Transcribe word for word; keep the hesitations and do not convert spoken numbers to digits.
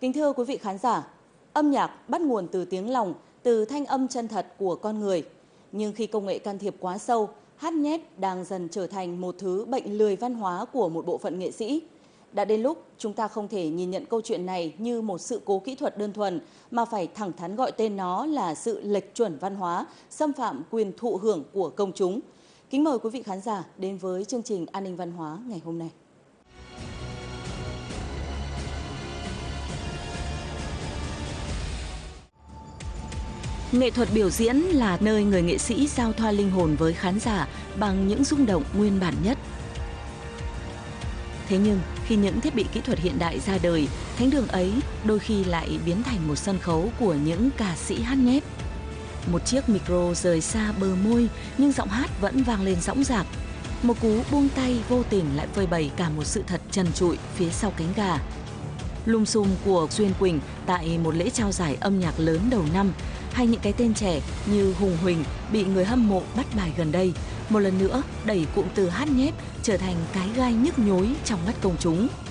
Kính thưa quý vị khán giả, âm nhạc bắt nguồn từ tiếng lòng, từ thanh âm chân thật của con người. Nhưng khi công nghệ can thiệp quá sâu, hát nhép đang dần trở thành một thứ bệnh lười văn hóa của một bộ phận nghệ sĩ. Đã đến lúc chúng ta không thể nhìn nhận câu chuyện này như một sự cố kỹ thuật đơn thuần, mà phải thẳng thắn gọi tên nó là sự lệch chuẩn văn hóa, xâm phạm quyền thụ hưởng của công chúng. Kính mời quý vị khán giả đến với chương trình An ninh văn hóa ngày hôm nay. Nghệ thuật biểu diễn là nơi người nghệ sĩ giao thoa linh hồn với khán giả bằng những rung động nguyên bản nhất. Thế nhưng, khi những thiết bị kỹ thuật hiện đại ra đời, thánh đường ấy đôi khi lại biến thành một sân khấu của những ca sĩ hát nhép. Một chiếc micro rời xa bờ môi nhưng giọng hát vẫn vang lên dõng dạc. Một cú buông tay vô tình lại phơi bày cả một sự thật trần trụi phía sau cánh gà. Lùm xùm của Duyên Quỳnh tại một lễ trao giải âm nhạc lớn đầu năm, hay những cái tên trẻ như Hùng Huỳnh bị người hâm mộ bắt bài gần đây, một lần nữa đẩy cụm từ hát nhép trở thành cái gai nhức nhối trong mắt công chúng.